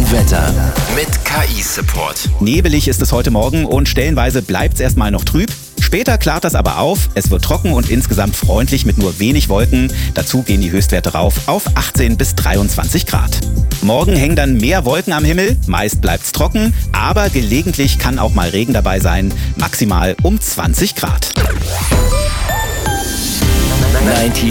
Wetter mit KI-Support. Nebelig ist es heute Morgen und stellenweise bleibt es erstmal noch trüb. Später klart das aber auf. Es wird trocken und insgesamt freundlich mit nur wenig Wolken. Dazu gehen die Höchstwerte rauf auf 18 bis 23 Grad. Morgen hängen dann mehr Wolken am Himmel. Meist bleibt's trocken, aber gelegentlich kann auch mal Regen dabei sein. Maximal um 20 Grad. 90